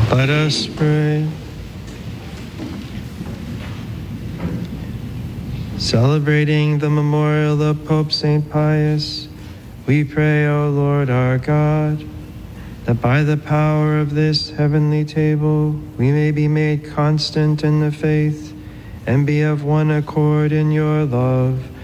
Let us pray. Celebrating the memorial of Pope St. Pius, we pray, O Lord our God, that by the power of this heavenly table we may be made constant in the faith and be of one accord in your love,